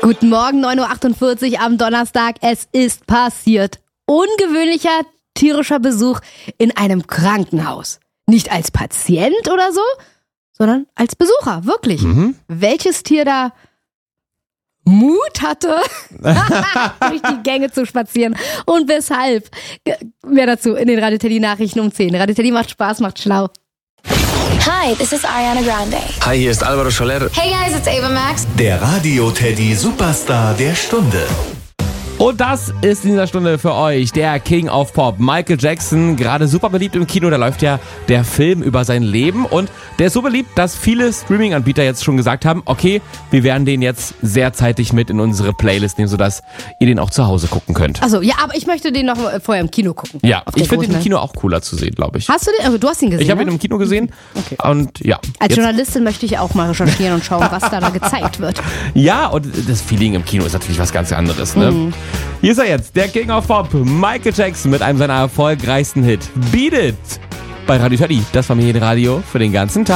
Guten Morgen, 9.48 Uhr am Donnerstag. Es ist passiert. Ungewöhnlicher tierischer Besuch in einem Krankenhaus. Nicht als Patient oder so, sondern als Besucher, wirklich. Welches Tier da Mut hatte, durch die Gänge zu spazieren und weshalb? Mehr dazu in den Radio Teddy Nachrichten um 10. Radio Teddy macht Spaß, macht schlau. Hi, this is Ariana Grande. Hi, hier ist Alvaro Soler. Hey guys, it's Ava Max. Der Radio Teddy Superstar der Stunde. Und das ist in dieser Stunde für euch der King of Pop, Michael Jackson, gerade super beliebt im Kino, da läuft ja der Film über sein Leben und der ist so beliebt, dass viele Streaming-Anbieter jetzt schon gesagt haben, okay, wir werden den jetzt sehr zeitig mit in unsere Playlist nehmen, sodass ihr den auch zu Hause gucken könnt. Achso, ja, aber ich möchte den noch vorher im Kino gucken. Ja, ich finde den im Kino auch cooler zu sehen, glaube ich. Hast du den? Also du hast ihn gesehen, Ich habe ihn im Kino gesehen und ja. Als Journalistin möchte ich auch mal recherchieren und schauen, was da gezeigt wird. Ja, und das Feeling im Kino ist natürlich was ganz anderes, ne? Hier ist er jetzt, der King of Pop, Michael Jackson mit einem seiner erfolgreichsten Hit, Beat It. Bei Radio Teddy, das Familienradio für den ganzen Tag.